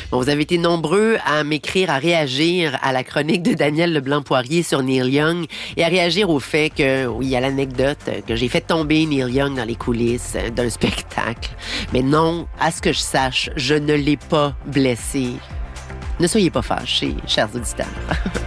Bon, vous avez été nombreux à m'écrire, à réagir à la chronique de Daniel Leblanc-Poirier sur Neil Young et à réagir au fait que, oui, à l'anecdote, que j'ai fait tomber Neil Young dans les coulisses d'un spectacle. Mais non, à ce que je sache, je ne l'ai pas blessé. Ne soyez pas fâchés, chers auditeurs.